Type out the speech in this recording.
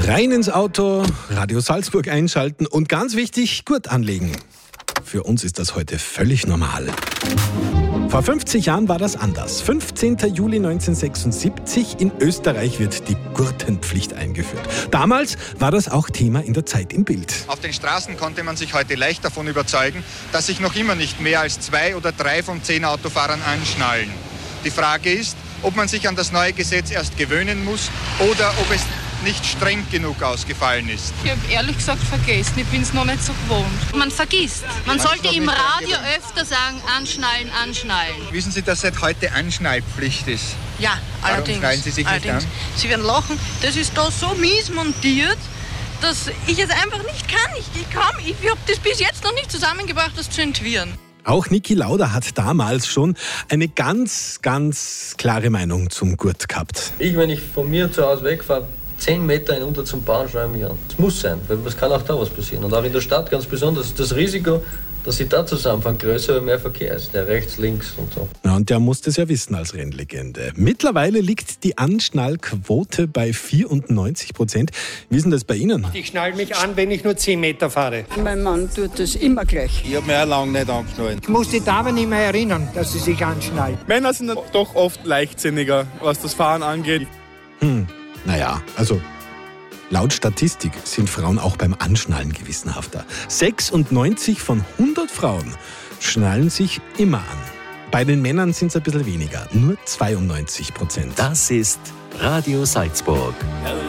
Rein ins Auto, Radio Salzburg einschalten und ganz wichtig, Gurt anlegen. Für uns ist das heute völlig normal. Vor 50 Jahren war das anders. 15. Juli 1976 in Österreich wird die Gurtenpflicht eingeführt. Damals war das auch Thema in der Zeit im Bild. Auf den Straßen konnte man sich heute leicht davon überzeugen, dass sich noch immer nicht mehr als 2 oder 3 von 10 Autofahrern anschnallen. Die Frage ist, ob man sich an das neue Gesetz erst gewöhnen muss oder ob es nicht streng genug ausgefallen ist. Ich habe ehrlich gesagt vergessen, ich bin es noch nicht so gewohnt. Man vergisst. Man sollte im Radio öfter sagen, anschnallen, anschnallen. Wissen Sie, dass seit heute Anschnallpflicht ist? Ja, Warum allerdings. schnallen Sie sich nicht an? Sie werden lachen, das ist da so mies montiert, dass ich es einfach nicht kann. Ich habe das bis jetzt noch nicht zusammengebracht, das zu entwirren. Auch Niki Lauda hat damals schon eine ganz, ganz klare Meinung zum Gurt gehabt. Wenn ich von mir zu Hause wegfahre, 10 Meter hinunter zum Bahn schreibe ich an. Das muss sein, weil es kann auch da was passieren. Und auch in der Stadt ganz besonders. Das Risiko, dass sie da zusammenfahren, größer, weil mehr Verkehr ist. Der rechts, links und so. Ja, und der muss das ja wissen als Rennlegende. Mittlerweile liegt die Anschnallquote bei 94%. Wie ist denn das bei Ihnen? Ich schnall mich an, wenn ich nur 10 Meter fahre. Mein Mann tut das immer gleich. Ich habe mir auch lange nicht angeschnallt. Ich muss die Damen immer erinnern, dass sie sich anschnallen. Männer sind doch oft leichtsinniger, was das Fahren angeht. Naja, also laut Statistik sind Frauen auch beim Anschnallen gewissenhafter. 96 von 100 Frauen schnallen sich immer an. Bei den Männern sind es ein bisschen weniger, nur 92%. Das ist Radio Salzburg.